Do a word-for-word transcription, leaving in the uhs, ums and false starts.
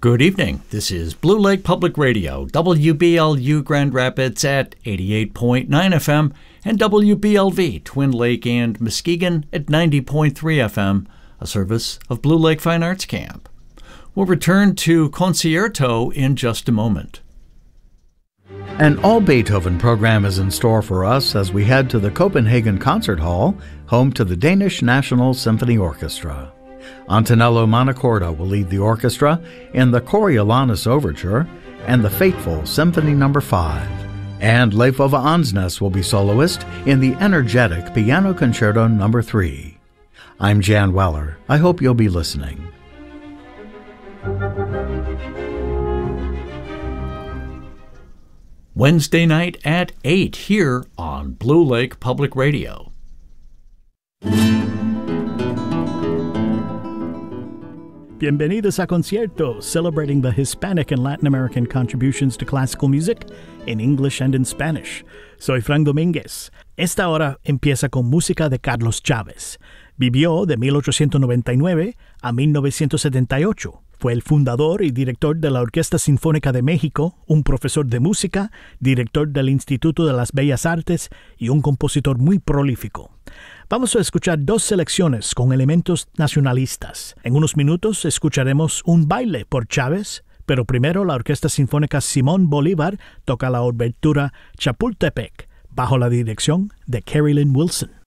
Good evening. This is Blue Lake Public Radio, W B L U Grand Rapids at eighty-eight point nine F M and W B L V Twin Lake and Muskegon at ninety point three F M, a service of Blue Lake Fine Arts Camp. We'll return to Concerto in just a moment. An all-Beethoven program is in store for us as we head to the Copenhagen Concert Hall, home to the Danish National Symphony Orchestra. Antonello Montecorda will lead the orchestra in the Coriolanus Overture and the Fateful Symphony Number five. And Leif Ove Ansnes will be soloist in the energetic Piano Concerto Number three. I'm Jan Weller. I hope you'll be listening. Wednesday night at eight here on Blue Lake Public Radio. Bienvenidos a Concierto, celebrating the Hispanic and Latin American contributions to classical music in English and in Spanish. Soy Frank Domínguez. Esta hora empieza con música de Carlos Chávez. Vivió de mil ochocientos noventa y nueve a mil novecientos setenta y ocho. Fue el fundador y director de la Orquesta Sinfónica de México, un profesor de música, director del Instituto de las Bellas Artes y un compositor muy prolífico. Vamos a escuchar dos selecciones con elementos nacionalistas. En unos minutos escucharemos un baile por Chávez, pero primero la Orquesta Sinfónica Simón Bolívar toca la obertura Chapultepec, bajo la dirección de Carolyn Wilson.